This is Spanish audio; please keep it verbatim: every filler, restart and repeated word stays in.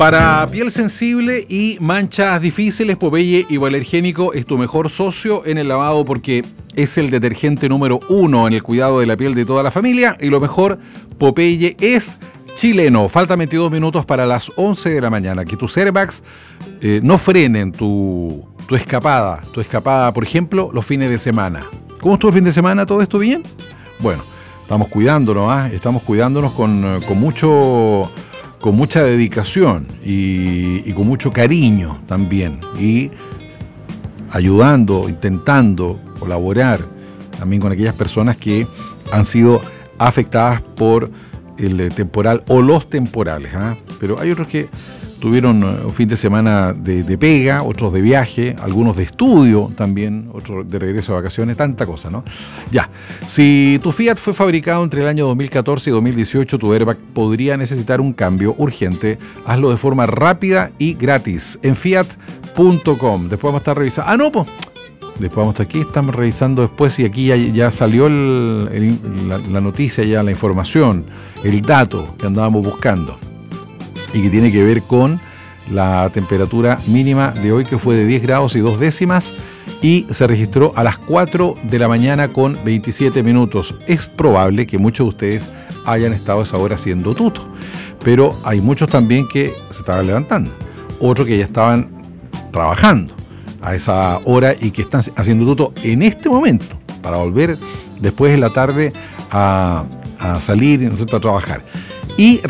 Para piel sensible y manchas difíciles, Popeye Hipoalergénico es tu mejor socio en el lavado porque es el detergente número uno en el cuidado de la piel de toda la familia. Y lo mejor, Popeye es chileno. Faltan veintidós minutos para las once de la mañana. Que tus airbags eh, no frenen tu, tu escapada. Tu escapada, por ejemplo, los fines de semana. ¿Cómo estuvo el fin de semana? ¿Todo esto bien? Bueno, estamos cuidándonos, ¿eh? Estamos cuidándonos con, con mucho... con mucha dedicación y, y con mucho cariño también, y ayudando, intentando colaborar también con aquellas personas que han sido afectadas por el temporal o los temporales, ¿eh? Pero hay otros que tuvieron un fin de semana de, de pega, otros de viaje, algunos de estudio también, otros de regreso de vacaciones, tanta cosa, ¿no? Ya, si tu Fiat fue fabricado entre el año dos mil catorce y dos mil dieciocho, tu airbag podría necesitar un cambio urgente. Hazlo de forma rápida y gratis en fiat punto com. Después vamos a estar revisando. Ah, no, pues. Después vamos a estar aquí, estamos revisando después y aquí ya, ya salió el, el, la, la noticia, ya la información, el dato que andábamos buscando. Y que tiene que ver con la temperatura mínima de hoy, que fue de diez grados y dos décimas, y se registró a las cuatro de la mañana con veintisiete minutos. Es probable que muchos de ustedes hayan estado a esa hora haciendo tuto, pero hay muchos también que se estaban levantando, otros que ya estaban trabajando a esa hora y que están haciendo tuto en este momento para volver después de la tarde a, a salir, ¿no es cierto?, a trabajar. Y